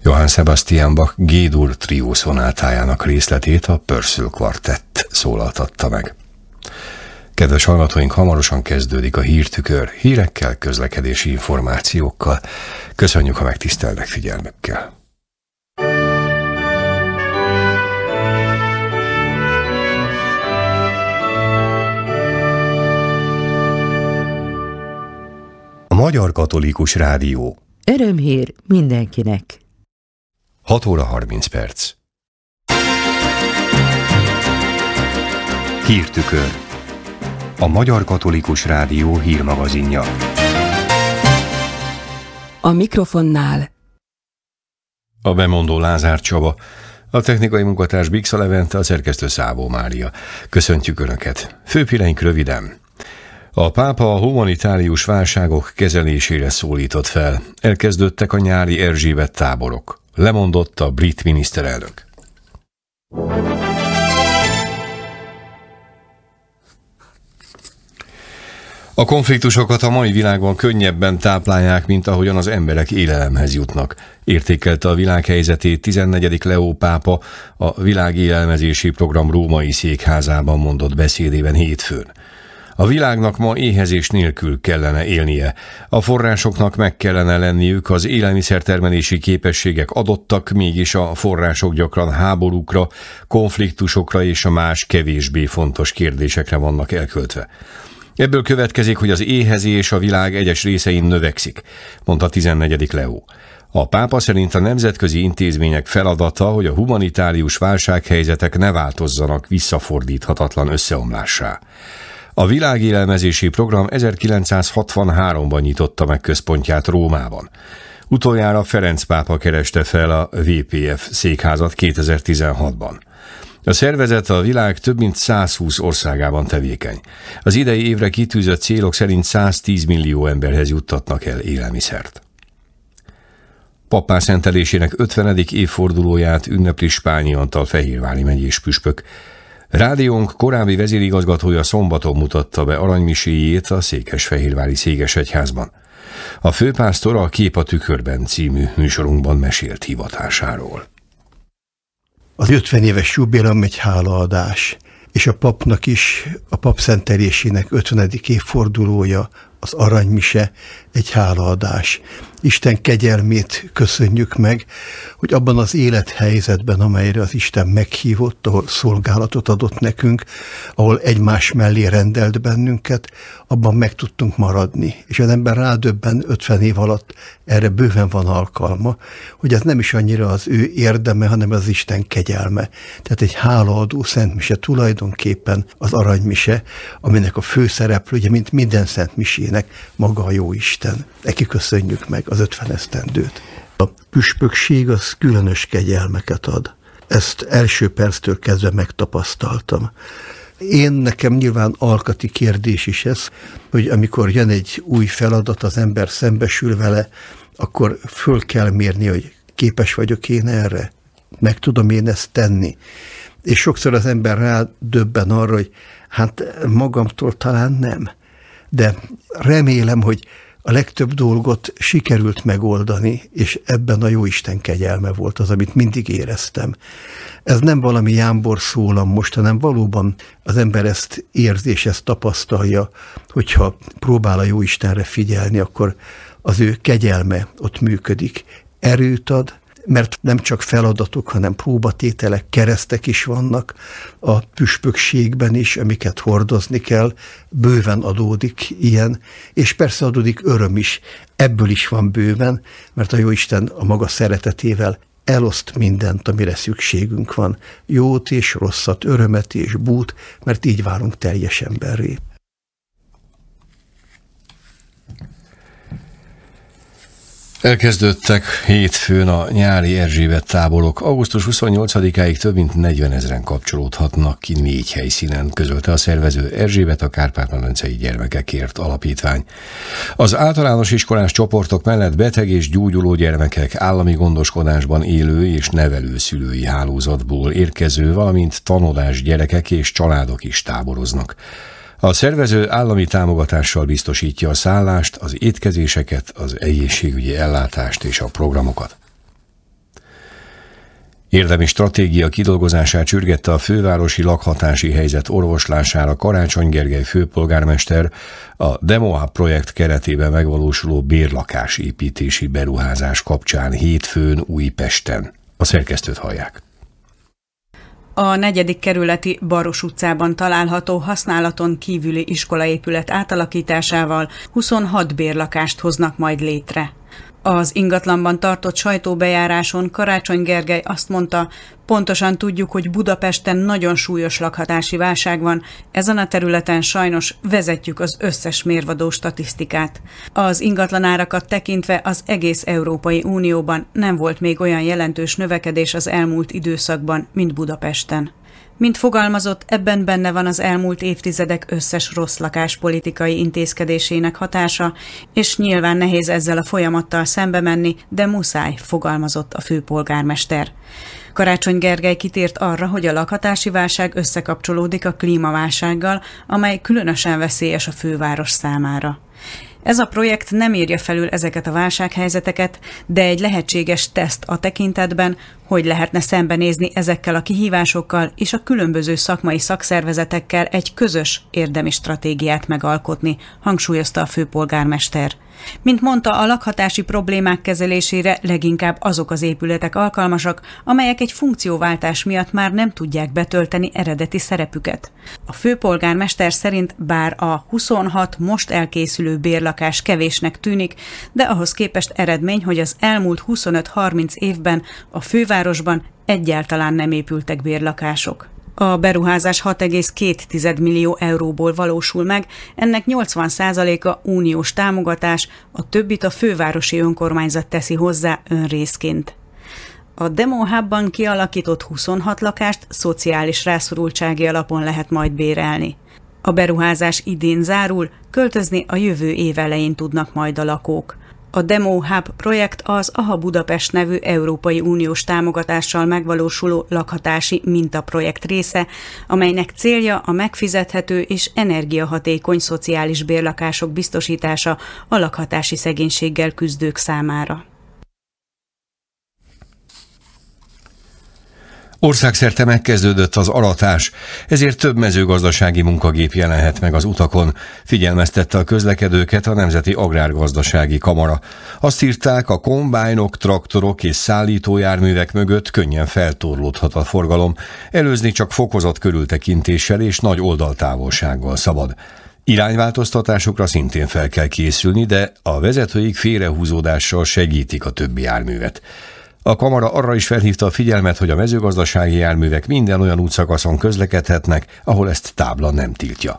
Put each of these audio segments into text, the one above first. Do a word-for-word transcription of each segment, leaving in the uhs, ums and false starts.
Johann Sebastian Bach G-dur trió szonátájának részletét a Purcell Quartett szólaltatta meg. Kedves hallgatóink, hamarosan kezdődik a Hírtükör, hírekkel, közlekedési információkkal. Köszönjük a megtisztelnek figyelmükkel. A Magyar Katolikus Rádió. Örömhír mindenkinek. hat óra harminc perc. Hírtükör. A Magyar Katolikus Rádió hírmagazinja. A mikrofonnál A bemondó Lázár Csaba, a technikai munkatárs Bixa Levente, a szerkesztő Szábó Mária. Köszöntjük Önöket. Főhíreink röviden. A pápa a humanitárius válságok kezelésére szólított fel. Elkezdődtek a nyári Erzsébet táborok. Lemondott a brit miniszterelnök. A konfliktusokat a mai világban könnyebben táplálják, mint ahogyan az emberek élelemhez jutnak. Értékelte a világhelyzetét tizennegyedik Leó pápa a Világélelmezési Program római székházában mondott beszédében hétfőn. A világnak ma éhezés nélkül kellene élnie. A forrásoknak meg kellene lenniük, az élelmiszertermelési képességek adottak, mégis a források gyakran háborúkra, konfliktusokra és a más kevésbé fontos kérdésekre vannak elköltve. Ebből következik, hogy az éhezés a világ egyes részein növekszik, mondta tizennegyedik Leó. A pápa szerint a nemzetközi intézmények feladata, hogy a humanitárius válsághelyzetek ne változzanak visszafordíthatatlan összeomlássá. A Világélelmezési Program ezerkilencszázhatvanháromban nyitotta meg központját Rómában. Utoljára Ferenc pápa kereste fel a vé pé ef székházat kétezer-tizenhatban. A szervezet a világ több mint százhúsz országában tevékeny. Az idei évre kitűzött célok szerint száztíz millió emberhez juttatnak el élelmiszert. Pappá szentelésének ötvenedik évfordulóját ünnepli Spányi Antal fehérvári megyés püspök. Rádiónk korábbi vezérigazgatója szombaton mutatta be aranymiséjét a Székesfehérvári Székesegyházban. A főpásztor a Kép a tükörben című műsorunkban mesélt hivatásáról. Az ötven éves jubileum egy hálaadás, és a papnak is, a pap szentelésének ötvenedik évfordulója, az aranymise egy hálaadás. Isten kegyelmét köszönjük meg, hogy abban az élethelyzetben, amelyre az Isten meghívott, ahol szolgálatot adott nekünk, ahol egymás mellé rendelt bennünket, abban meg tudtunk maradni. És az ember rádöbben ötven év alatt, erre bőven van alkalma, hogy ez nem is annyira az ő érdeme, hanem az Isten kegyelme. Tehát egy hálaadó szentmise tulajdonképpen az aranymise, aminek a főszereplője, mint minden szentmisének, maga a jó Isten. Neki köszönjük meg az ötven esztendőt. A püspökség az különös kegyelmeket ad. Ezt első perctől kezdve megtapasztaltam. Én nekem nyilván alkati kérdés is ez, hogy amikor jön egy új feladat, az ember szembesül vele, akkor föl kell mérni, hogy képes vagyok én erre, meg tudom én ezt tenni. És sokszor az ember rádöbben arra, hogy hát magamtól talán nem. De remélem, hogy a legtöbb dolgot sikerült megoldani, és ebben a jóisten kegyelme volt az, amit mindig éreztem. Ez nem valami jámbor szólam most, hanem valóban az ember ezt érzi, és ezt tapasztalja, hogyha próbál a jóistenre figyelni, akkor az ő kegyelme ott működik. Erőt ad, mert nem csak feladatok, hanem próbatételek, keresztek is vannak a püspökségben is, amiket hordozni kell, bőven adódik ilyen, és persze adódik öröm is, ebből is van bőven, mert a Jóisten a maga szeretetével eloszt mindent, amire szükségünk van, jót és rosszat, örömet és bút, mert így válunk teljes emberré. Elkezdődtek hétfőn a nyári Erzsébet táborok. augusztus huszonnyolcadikáig több mint negyvenezren kapcsolódhatnak ki négy helyszínen, közölte a szervező Erzsébet a Kárpát-medencei Gyermekekért Alapítvány. Az általános iskolás csoportok mellett beteg és gyógyuló gyermekek, állami gondoskodásban élő és nevelő szülői hálózatból érkező, valamint tanodás gyerekek és családok is táboroznak. A szervező állami támogatással biztosítja a szállást, az étkezéseket, az egészségügyi ellátást és a programokat. Érdemi stratégia kidolgozását sürgette a fővárosi lakhatási helyzet orvoslására Karácsony Gergely főpolgármester a DemoHub projekt keretében megvalósuló bérlakásépítési beruházás kapcsán hétfőn Újpesten. A szerkesztőt hallják. A negyedik kerületi Baros utcában található használaton kívüli iskolaépület átalakításával huszonhat bérlakást hoznak majd létre. Az ingatlanban tartott sajtóbejáráson Karácsony Gergely azt mondta, pontosan tudjuk, hogy Budapesten nagyon súlyos lakhatási válság van, ezen a területen sajnos vezetjük az összes mérvadó statisztikát. Az ingatlanárakat tekintve az egész Európai Unióban nem volt még olyan jelentős növekedés az elmúlt időszakban, mint Budapesten. Mint fogalmazott, ebben benne van az elmúlt évtizedek összes rossz lakáspolitikai intézkedésének hatása, és nyilván nehéz ezzel a folyamattal szembe menni, de muszáj, fogalmazott a főpolgármester. Karácsony Gergely kitért arra, hogy a lakhatási válság összekapcsolódik a klímaválsággal, amely különösen veszélyes a főváros számára. Ez a projekt nem írja felül ezeket a válsághelyzeteket, de egy lehetséges teszt a tekintetben, hogy lehetne szembenézni ezekkel a kihívásokkal és a különböző szakmai szakszervezetekkel egy közös érdemi stratégiát megalkotni, hangsúlyozta a főpolgármester. Mint mondta, a lakhatási problémák kezelésére leginkább azok az épületek alkalmasak, amelyek egy funkcióváltás miatt már nem tudják betölteni eredeti szerepüket. A főpolgármester szerint bár a huszonhat most elkészülő bérlakás kevésnek tűnik, de ahhoz képest eredmény, hogy az elmúlt huszonöt-harminc évben a fővárosban egyáltalán nem épültek bérlakások. A beruházás hat egész két millió euróból valósul meg, ennek nyolcvan százaléka uniós támogatás, a többit a fővárosi önkormányzat teszi hozzá önrészként. A DemoHubban kialakított huszonhat lakást szociális rászorultsági alapon lehet majd bérelni. A beruházás idén zárul, költözni a jövő év elején tudnak majd a lakók. A DemoHub projekt az á há Budapest nevű Európai Uniós támogatással megvalósuló lakhatási mintaprojekt része, amelynek célja a megfizethető és energiahatékony szociális bérlakások biztosítása a lakhatási szegénységgel küzdők számára. Országszerte megkezdődött az aratás, ezért több mezőgazdasági munkagép jelenhet meg az utakon, figyelmeztette a közlekedőket a Nemzeti Agrárgazdasági Kamara. Azt írták, a kombájnok, traktorok és szállítójárművek mögött könnyen feltorlódhat a forgalom, előzni csak fokozott körültekintéssel és nagy oldaltávolsággal szabad. Irányváltoztatásokra szintén fel kell készülni, de a vezetőik félrehúzódással segítik a többi járművet. A kamara arra is felhívta a figyelmet, hogy a mezőgazdasági járművek minden olyan útszakaszon közlekedhetnek, ahol ezt tábla nem tiltja.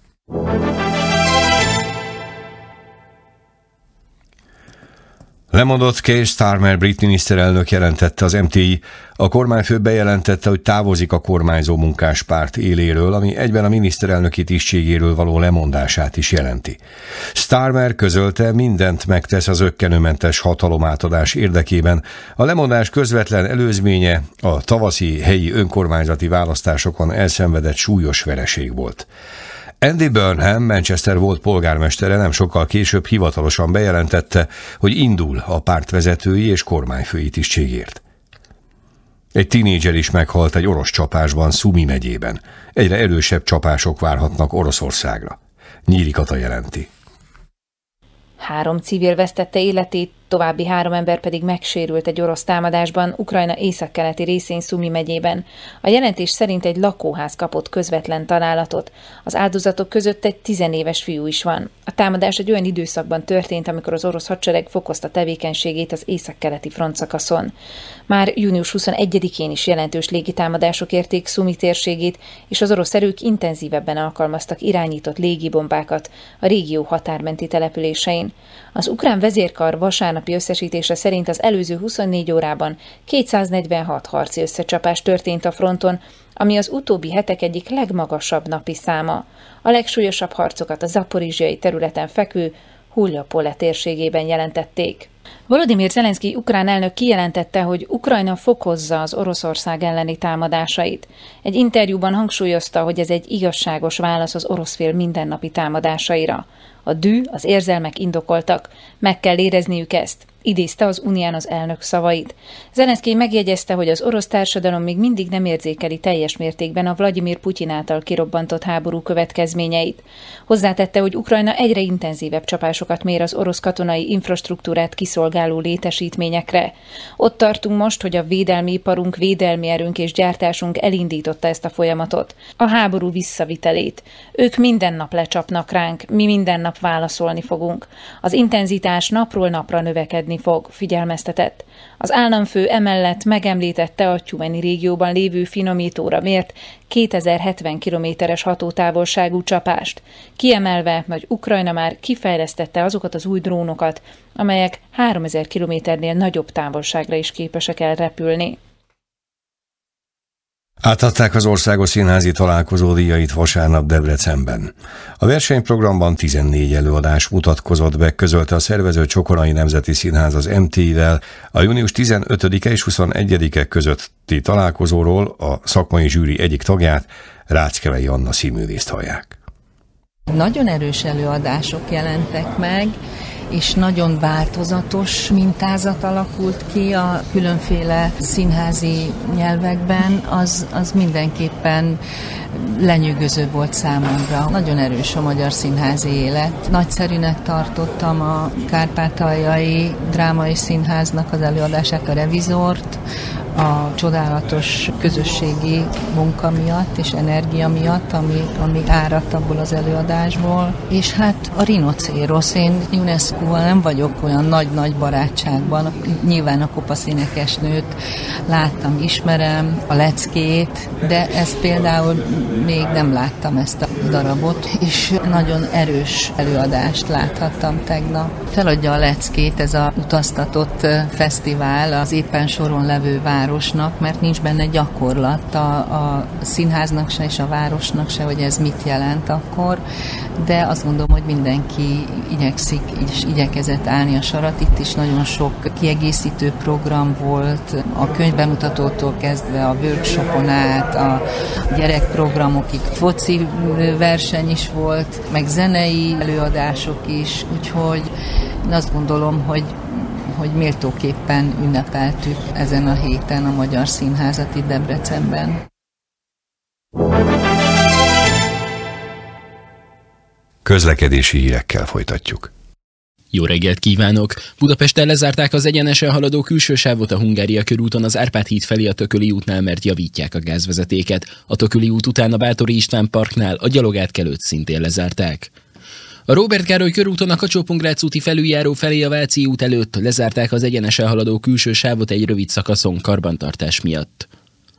Lemondott Keir Starmer brit miniszterelnök, jelentette az em té i. A kormányfő bejelentette, hogy távozik a kormányzó munkáspárt éléről, ami egyben a miniszterelnöki tisztségéről való lemondását is jelenti. Starmer közölte, mindent megtesz az ökkenőmentes hatalomátadás érdekében. A lemondás közvetlen előzménye a tavaszi helyi önkormányzati választásokon elszenvedett súlyos vereség volt. Andy Burnham, Manchester volt polgármestere nem sokkal később hivatalosan bejelentette, hogy indul a párt vezetői és kormányfői tisztségért. Egy tinédzser is meghalt egy orosz csapásban Szumi megyében. Egyre erősebb csapások várhatnak Oroszországra. Nyíri Kata jelenti. Három civil vesztette életét, további három ember pedig megsérült egy orosz támadásban Ukrajna északkeleti részén Szumi megyében. A jelentés szerint egy lakóház kapott közvetlen találatot. Az áldozatok között egy tizenéves fiú is van. A támadás egy olyan időszakban történt, amikor az orosz hadsereg fokozta tevékenységét az északkeleti frontszakaszon. Már június huszonegyedikén is jelentős légitámadások érték Szumi térségét, és az orosz erők intenzívebben alkalmaztak irányított légibombákat a régió határmenti településein. Az ukrán vezérkar vasárnapi összesítése szerint az előző huszonnégy órában kétszáznegyvenhat harci összecsapás történt a fronton, ami az utóbbi hetek egyik legmagasabb napi száma. A legsúlyosabb harcokat a zaporizsiai területen fekvő Huljapole térségében jelentették. Volodymyr Zelenszkij ukrán elnök kijelentette, hogy Ukrajna fokozza az Oroszország elleni támadásait. Egy interjúban hangsúlyozta, hogy ez egy igazságos válasz az orosz fél mindennapi támadásaira. A dű, az érzelmek indokoltak, meg kell érezniük ezt. idézte az Uniános elnök szavait. Zelenszkij megjegyezte, hogy az orosz társadalom még mindig nem érzékeli teljes mértékben a Vladimir Putyin által kirobbantott háború következményeit. Hozzátette, hogy Ukrajna egyre intenzívebb csapásokat mér az orosz katonai infrastruktúrát kiszolgáló létesítményekre. Ott tartunk most, hogy a védelmi iparunk, védelmi erőnk és gyártásunk elindította ezt a folyamatot, a háború visszavitelét. Ők minden nap lecsapnak ránk, mi minden nap válaszolni fogunk. Az intenzitás napról napra növekedni fog, figyelmeztetett. Az államfő emellett megemlítette a Tyumeni régióban lévő finomítóra mért kétezer-hetven kilométeres hatótávolságú csapást, kiemelve, hogy Ukrajna már kifejlesztette azokat az új drónokat, amelyek háromezer kilométernél nagyobb távolságra is képesek elrepülni. Átadták az Országos Színházi Találkozó díjait vasárnap Debrecenben. A versenyprogramban tizennégy előadás mutatkozott be, közölte a szervező Csokonai Nemzeti Színház az em té i-vel a június tizenötödike és huszonegyedike közötti találkozóról a szakmai zsűri egyik tagját, Ráckevei Anna színművészt hallják. Nagyon erős előadások jelentek meg, és nagyon változatos mintázat alakult ki a különféle színházi nyelvekben, az, az mindenképpen lenyűgöző volt számomra. Nagyon erős a magyar színházi élet. Nagyszerűnek tartottam a Kárpátaljai Drámai Színháznak az előadását, a Revizort, a csodálatos közösségi munka miatt és energia miatt, ami, ami áradt abból az előadásból. És hát a Rinocérosz, én UNESCO-val nem vagyok olyan nagy-nagy barátságban. Nyilván a Kopasz énekesnőt láttam, ismerem, a Leckét, de ezt például még nem láttam ezt a darabot, és nagyon erős előadást láthattam tegnap. Feladja a Leckét ez a utaztatott fesztivál az éppen soron levő városnak, mert nincs benne gyakorlat a, a színháznak se és a városnak se, hogy ez mit jelent akkor, de azt gondolom, hogy mindenki igyekszik és igyekezett állni a sarat. Itt is nagyon sok kiegészítő program volt, a könyvbemutatótól kezdve a workshopon át, a gyerekprogramokig, foci verseny is volt, meg zenei előadások is, úgyhogy azt gondolom, hogy hogy méltóképpen ünnepeltük ezen a héten a Magyar Színházat itt Debrecenben. Közlekedési hírekkel folytatjuk. Jó reggelt kívánok! Budapesten lezárták az egyenesen haladó külső sávot a Hungária körúton az Árpád híd felé a Tököli útnál, mert javítják a gázvezetéket. A Tököli út után a Báthori István parknál a gyalogátkelőt szintén lezárták. A Róbert Károly körúton a Kacsó-Pongrác úti felüljáró felé a Váci út előtt lezárták az egyenesen haladó külső sávot egy rövid szakaszon karbantartás miatt.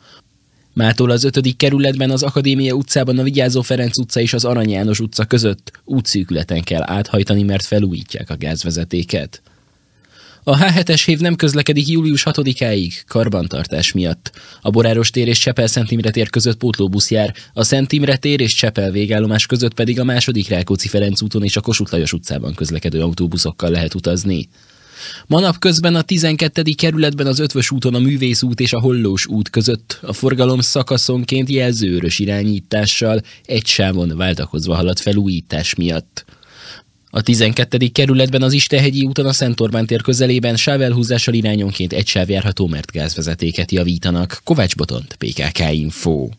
Mától az ötödik kerületben az Akadémia utcában a Vigyázó Ferenc utca és az Arany János utca között útszűkületen kell áthajtani, mert felújítják a gázvezetéket. A há hetes hév nem közlekedik július hatodikáig karbantartás miatt. A Boráros tér és Csepel-Szent Imre tér között pótlóbusz jár, a Szent Imre tér és Csepel végállomás között pedig a második Rákóczi Ferenc úton és a Kossuth Lajos utcában közlekedő autóbuszokkal lehet utazni. Ma napközben a tizenkettedik kerületben az Ötvös úton a Művész út és a Hollós út között a forgalom szakaszonként jelzőörös irányítással egy sávon váltakozva halad felújítás miatt. A tizenkettedik kerületben az Istenhegyi úton a Szent Orbán tér közelében sávelhúzással irányonként egy sáv járható, mert gázvezetéket javítanak. Kovács Botont, pé ká ká Info.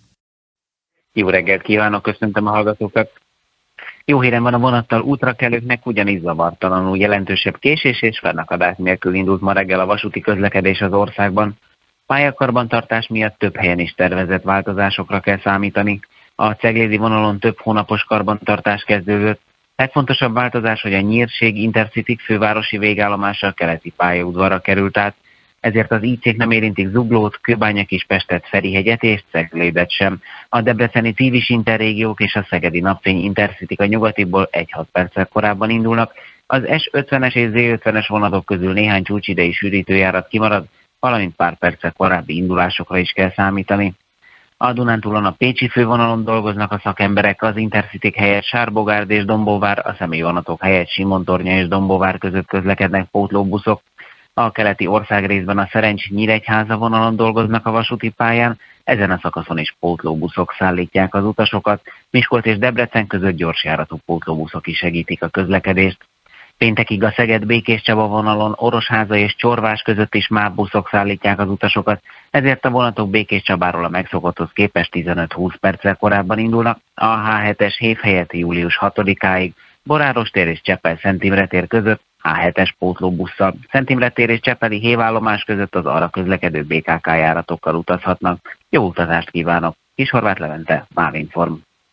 Jó reggelt kívánok, köszöntöm a hallgatókat! Jó hírem van a vonattal útrakelőknek, ugyanis zavartalanul jelentősebb késés és fennakadás nélkül indult ma reggel a vasúti közlekedés az országban. Pályakarbantartás miatt több helyen is tervezett változásokra kell számítani. A ceglédi vonalon több hónapos karbantartás kezdődött. Legfontosabb változás, hogy a Nyírség Intercity fővárosi végállomással keleti pályaudvarra került át, ezért az í cék nem érintik Zuglót, Kőbánya-Kispestet, Ferihegyet és Ceglédet sem. A debreceni Tívis Interrégiók és a szegedi Napfény Intercity a nyugatiból egy-hat perccel korábban indulnak. Az es ötvenes és zé ötvenes vonatok közül néhány csúcsidei sűrítőjárat kimarad, valamint pár perccel korábbi indulásokra is kell számítani. A Dunántúlon a pécsi fővonalon dolgoznak a szakemberek, az Intercity helyett Sárbogárd és Dombóvár, a személyvonatok helyett Simontornya és Dombóvár között közlekednek pótlóbuszok. A keleti országrészben a Szerencs-Nyíregyháza vonalon dolgoznak a vasúti pályán, ezen a szakaszon is pótlóbuszok szállítják az utasokat, Miskolc és Debrecen között gyorsjáratú pótlóbuszok is segítik a közlekedést. Péntekig a Szeged-Békés Csaba vonalon Orosháza és Csorvás között is MÁV buszok szállítják az utasokat, ezért a vonatok Békés Csabáról a megszokotthoz képest tizenöt-húsz perccel korábban indulnak, a há hetes hév helyett július hatodikáig, Boráros tér és Csepel-Szent Imre tér között há hetes pótlóbusszal, Szent Imre tér és Csepeli hévállomás között az arra közlekedő bé ká ká járatokkal utazhatnak. Jó utazást kívánok! Kishorváth Levente, Mávinform.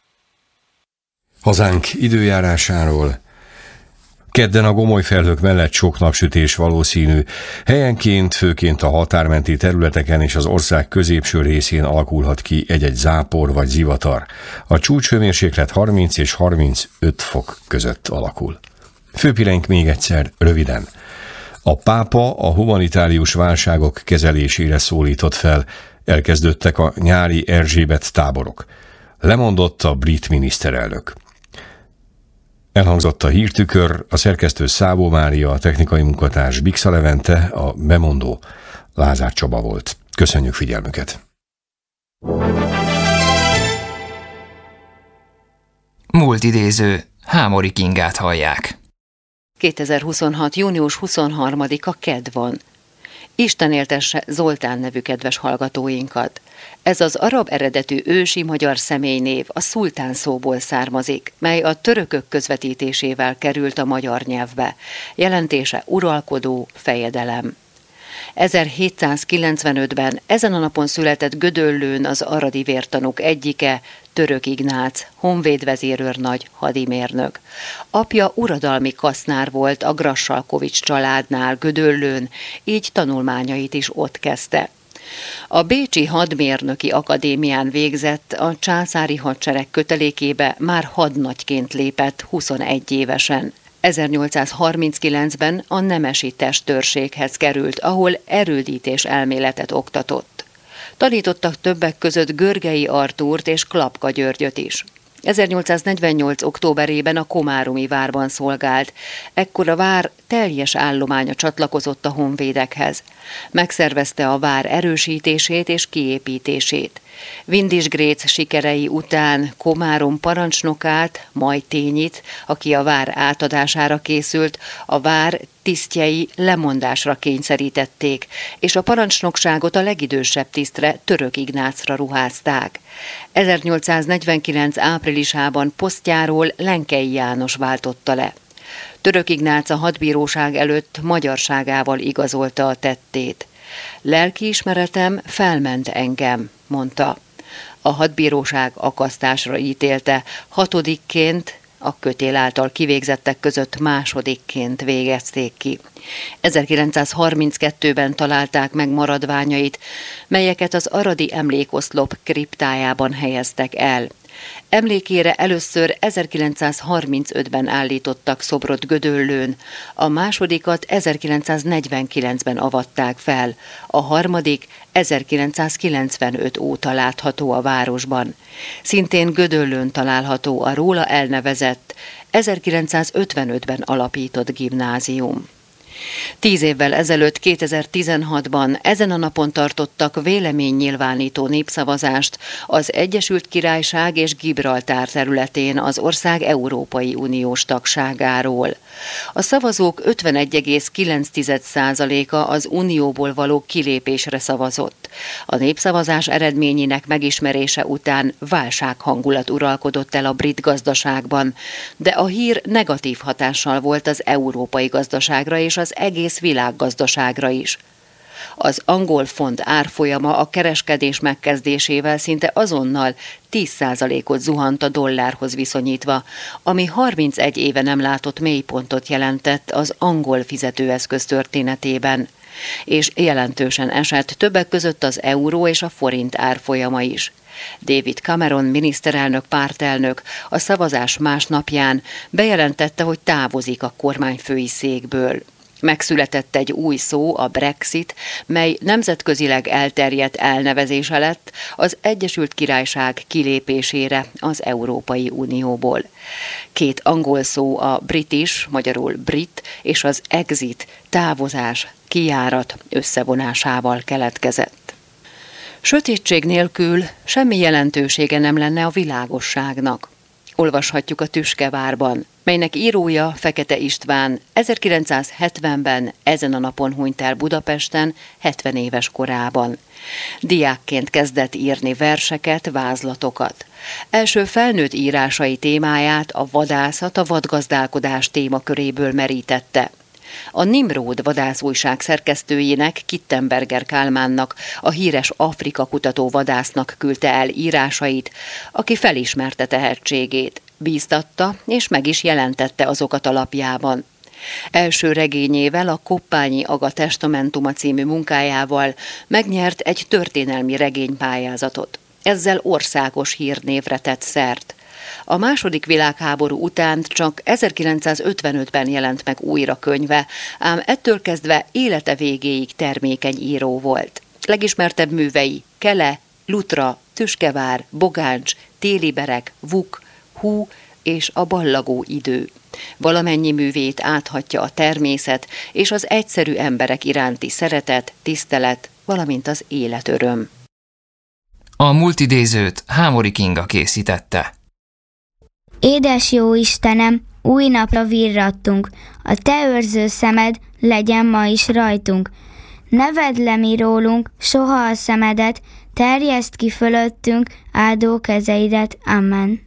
Hazánk időjárásáról. Kedden a gomoly felhők mellett sok napsütés valószínű. Helyenként, főként a határmenti területeken és az ország középső részén alakulhat ki egy-egy zápor vagy zivatar. A csúcshőmérséklet harminc és harmincöt fok között alakul. Főpirenk még egyszer, röviden. A pápa a humanitárius válságok kezelésére szólított fel. Elkezdődtek a nyári Erzsébet táborok. Lemondott a brit miniszterelnök. Elhangzott a hírtükör, a szerkesztő Szabó Mária, a technikai munkatárs Bixa Levente, a bemondó Lázár Csaba volt. Köszönjük figyelmüket! Múlt idéző, Hámori Kingát hallják. kétezer-huszonhat. június huszonharmadika kedd van. Isten éltesse Zoltán nevű kedves hallgatóinkat. Ez az arab eredetű ősi magyar személynév a szultán szóból származik, mely a törökök közvetítésével került a magyar nyelvbe. Jelentése uralkodó, fejedelem. ezerhétszázkilencvenötben ezen a napon született Gödöllőn az aradi vértanúk egyike, Török Ignác, honvédvezérőrnagy, hadimérnök. Apja uradalmi kasznár volt a Grassalkovics családnál Gödöllőn, így tanulmányait is ott kezdte. A Bécsi Hadmérnöki Akadémián végzett, a császári hadsereg kötelékébe már hadnagyként lépett huszonegy évesen. ezernyolcszázharminckilencben a nemesi testőrséghez került, ahol erődítés elméletet oktatott. Tanítottak többek között Görgei Artúrt és Klapka Györgyöt is. ezernyolcszáznegyvennyolc. októberében a komáromi várban szolgált, ekkor a vár teljes állománya csatlakozott a honvédekhez. Megszervezte a vár erősítését és kiépítését. Vindisgrác sikerei után Komárom parancsnokát, Majtényit, aki a vár átadására készült, a vár tisztjei lemondásra kényszerítették, és a parancsnokságot a legidősebb tisztre, Török Ignácra ruházták. ezernyolcszáznegyvenkilenc. áprilisában posztjáról Lenkei János váltotta le. Török Ignác a hadbíróság előtt magyarságával igazolta a tettét. Lelkiismeretem felment engem, mondta. A hadbíróság akasztásra ítélte, hatodikként, a kötél által kivégzettek között másodikként végezték ki. ezerkilencszázharminckettőben találták meg maradványait, melyeket az aradi emlékoszlop kriptájában helyeztek el. Emlékére először ezerkilencszázharmincötben állítottak szobrot Gödöllőn, a másodikat ezerkilencszáznegyvenkilencben avatták fel, a harmadik ezerkilencszázkilencvenöt óta látható a városban. Szintén Gödöllőn található a róla elnevezett, ezerkilencszázötvenötben alapított gimnázium. Tíz évvel ezelőtt, kétezer-tizenhatban ezen a napon tartottak véleménynyilvánító népszavazást az Egyesült Királyság és Gibraltár területén az ország Európai Uniós tagságáról. A szavazók ötvenegy egész kilenc százaléka az unióból való kilépésre szavazott. A népszavazás eredményének megismerése után válsághangulat uralkodott el a brit gazdaságban, de a hír negatív hatással volt az európai gazdaságra és az egész világgazdaságra is. Az angol font árfolyama a kereskedés megkezdésével szinte azonnal tíz százalékot zuhant a dollárhoz viszonyítva, ami harmincegy éve nem látott mélypontot jelentett az angol fizetőeszköz történetében, és jelentősen esett többek között az euró és a forint árfolyama is. David Cameron miniszterelnök pártelnök a szavazás másnapján bejelentette, hogy távozik a kormányfői székből. Megszületett egy új szó, a Brexit, mely nemzetközileg elterjedt elnevezése lett az Egyesült Királyság kilépésére az Európai Unióból. Két angol szó, a British, magyarul brit, és az exit, távozás, kijárat összevonásával keletkezett. Sötétség nélkül semmi jelentősége nem lenne a világosságnak. olvashatjuk a Tüskevárban, melynek írója Fekete István ezerkilencszázhetvenben ezen a napon hunyt el Budapesten hetven éves korában. Diákként kezdett írni verseket, vázlatokat. Első felnőtt írásai témáját a vadászat, a vadgazdálkodás témaköréből merítette. A Nimród vadászújság szerkesztőjének, Kittenberger Kálmánnak, a híres Afrika kutató vadásznak küldte el írásait, aki felismerte tehetségét, bíztatta és meg is jelentette azokat a lapjában. Első regényével, a Koppányi Aga testamentuma című munkájával megnyert egy történelmi regénypályázatot. Ezzel országos hírnévre tett szert. A második világháború után csak ezerkilencszázötvenötben jelent meg újra könyve, ám ettől kezdve élete végéig termékeny író volt. Legismertebb művei Kele, Lutra, Tüskevár, Bogáncs, Téliberek, Vuk, Hú és a ballagó idő. Valamennyi művét áthatja a természet és az egyszerű emberek iránti szeretet, tisztelet, valamint az életöröm. A multidézőt Hámori Kinga készítette. Édes jó Istenem, új napra virrattunk, a te őrző szemed legyen ma is rajtunk. Ne vedd le mi rólunk soha a szemedet, terjeszd ki fölöttünk áldó kezeidet. Amen.